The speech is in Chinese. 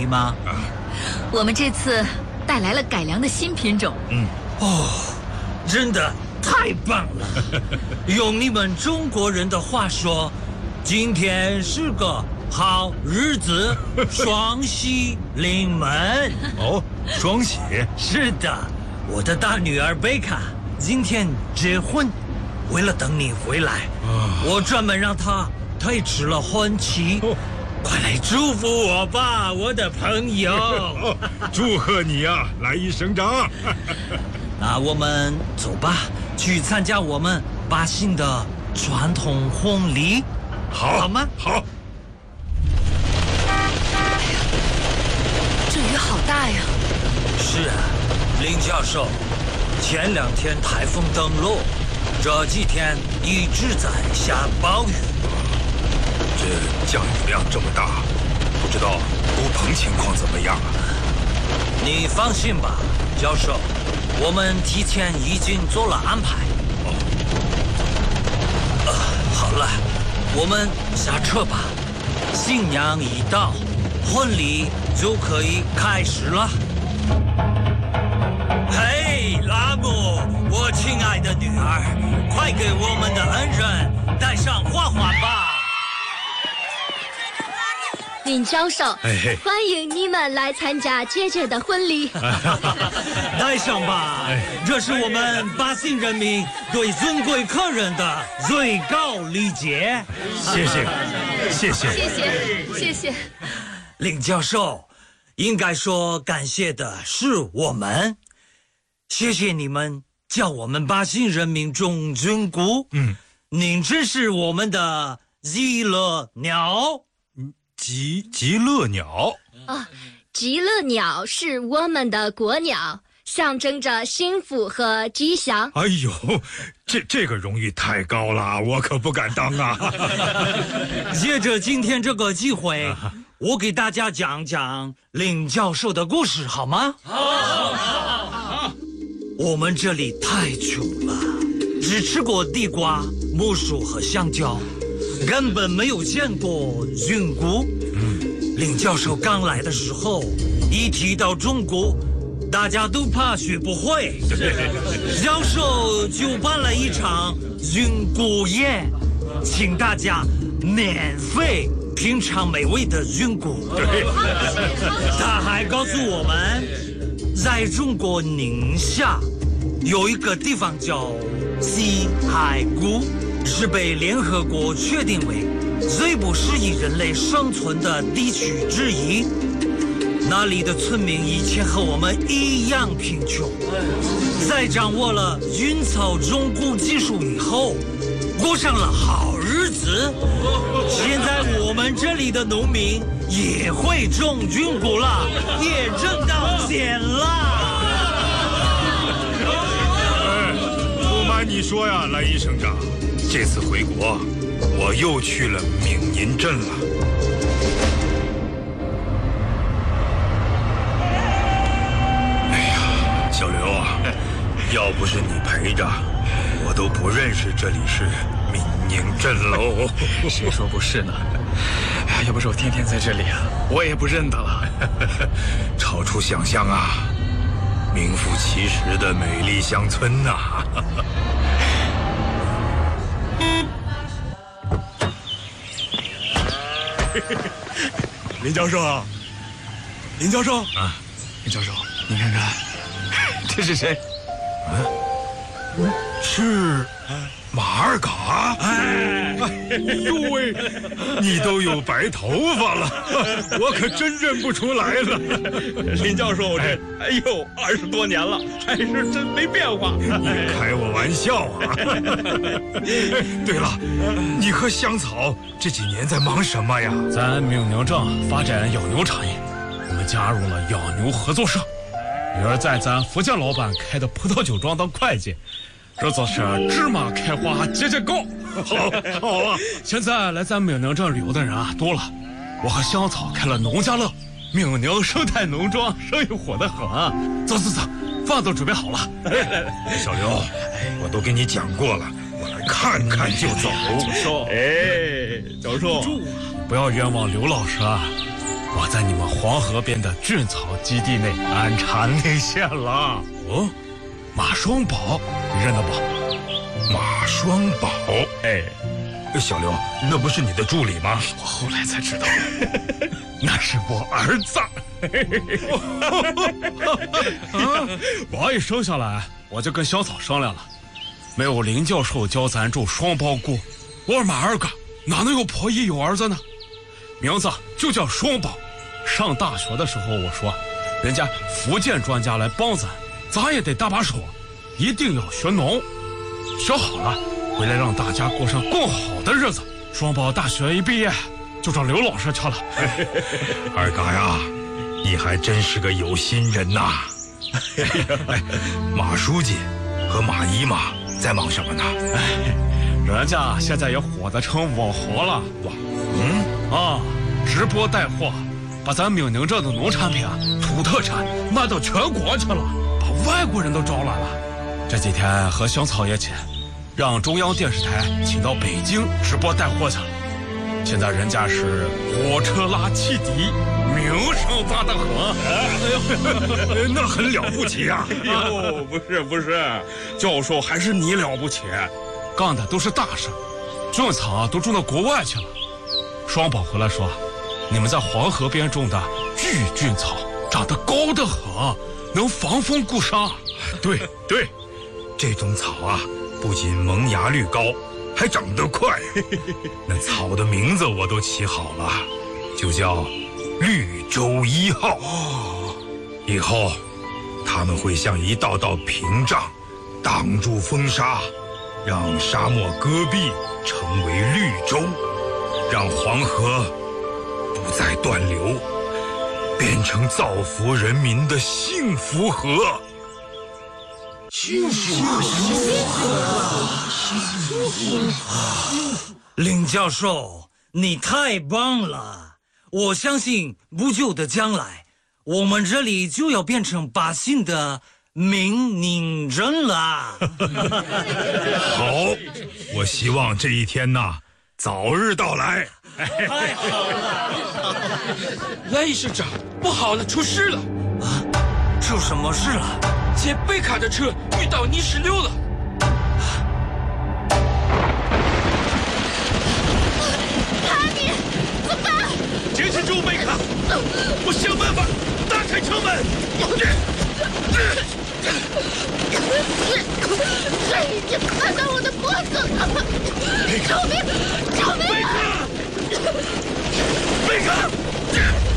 梨吗？ 我们这次带来了改良的新品种。 真的太棒了！用你们中国人的话说，今天是个好日子，双喜临门。 哦，双喜？ 是的，我的大女儿贝卡今天结婚，为了等你回来，我专门让她推迟了婚期。快来祝福我吧，我的朋友！ 祝贺你呀，来一省长！ 那我们走吧，去参加我们巴信的传统婚礼，好吗？ 好。 这雨好大呀！ 是啊，林教授，前2天台风登陆，这几天一直在下暴雨。 这降雨量这么大，不知道乌棚情况怎么样啊？ 你放心吧，教授，我们提前已经做了安排。好了，我们下车吧。新娘一到，婚礼就可以开始了。嘿，拉姆，我亲爱的女儿，快给我们的恩人戴上花环吧。 林教授，欢迎你们来参加姐姐的婚礼。 戴上吧，这是我们巴信人民对尊贵客人的最高礼节。 谢谢，谢谢， 谢谢，谢谢。 林教授，应该说感谢的是我们，谢谢你们叫我们巴信人民种菌菇。您真是我们的极乐鸟。 极乐鸟啊，极乐鸟是我们的国鸟，象征着幸福和吉祥。 哎呦，这个荣誉太高了，我可不敢当啊！ 借着今天这个机会，我给大家讲讲林教授的故事，好吗？好。我们这里太穷了，只吃过地瓜、木薯和香蕉，根本没有见过菌菇。林教授刚来的时候，一提到中菇，大家都怕学不会。教授就办了一场菌菇宴，请大家免费品尝美味的菌菇。他还告诉我们，在中国宁夏有一个地方叫西海谷，是被联合国确定为最不适宜人类生存的地区之一。那里的村民以前和我们一样贫穷，在掌握了菌草种菇技术以后，过上了好日子。现在我们这里的农民也会种菌菇了，也挣到钱了。 不瞒你说呀，蓝衣省长，这次回国我又去了闽宁镇了。哎呀，小刘啊，要不是你陪着，我都不认识这里是闽宁镇喽。 谁说不是呢？哎呀，要不是我天天在这里啊，我也不认得了。 超出想象啊，名副其实的美丽乡村呐。 林教授啊，林教授啊，林教授，你看看，这是谁？ 是马尔嘎。哎呦喂，你都有白头发了，我可真认不出来了。 林教授这，哎呦，20多年了，还是真没变化。 你开我玩笑啊！对了，你和香草这几年在忙什么呀？ 咱闽宁镇发展养牛产业，我们加入了养牛合作社。女儿在咱福建老板开的葡萄酒庄当会计，这就是芝麻开花节节高。好啊！现在来咱闽宁镇旅游的人啊多了，我和香草开了农家乐，闽宁生态农庄生意火得很。走，饭都准备好了。 小刘，我都跟你讲过了，我来看看就走。 哎，教授， 不要冤枉刘老师啊！ 我在你们黄河边的菌草基地内安插内线了。哦，马双宝，你认得不？ 马双宝， 哎， 小刘，那不是你的助理吗？ 我后来才知道，那是我儿子。我一生下来，我就跟小草商量了，没有林教授教咱种双苞菇，我马二嘎哪能有婆姨有儿子呢？名字就叫双宝。上大学的时候，我说，人家福建专家来帮咱也得搭把手，一定要学农。学好了，回来让大家过上更好的日子。双宝大学一毕业，就找刘老师去了。 二嘎呀，你还真是个有心人呐！哎，马书记和马姨妈在忙什么呢？ 人家现在也火得成网红了。直播带货，把咱闽宁这的农产品、土特产卖到全国去了，把外国人都招来了。这几天和香草一起，让中央电视台请到北京直播带货去了。现在人家是火车拉汽笛，名声大得很。 那很了不起啊！ 哟，不是，教授还是你了不起， 干的都是大事，菌草都种到国外去了。双宝回来说，你们在黄河边种的巨菌草长得高得很，能防风固沙。 对，这种草啊，不仅萌芽率高，还长得快。那草的名字我都起好了，就叫绿洲1号。以后它们会像一道道屏障，挡住风沙，让沙漠戈壁成为绿洲，让黄河不再断流，变成造福人民的幸福河。 林教授，你太棒了！我相信不久的将来，我们这里就要变成百姓的闽宁镇了。 好，我希望这一天呐，早日到来。 太好了！ 雷市长，不好了，出事了！ 出什么事了？ 接贝卡的车遇到泥石流了。 坚持住，贝卡！我想办法打开车门。 水已经卡到我的脖子了！救命！救命！ 贝卡！